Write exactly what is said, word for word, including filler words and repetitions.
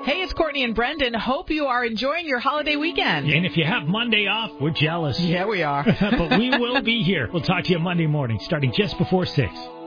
Hey, it's Courtney and Brendan. Hope you are enjoying your holiday weekend. And if you have Monday off, we're jealous. Yeah, we are. But we will be here. We'll talk to you Monday morning, starting just before six.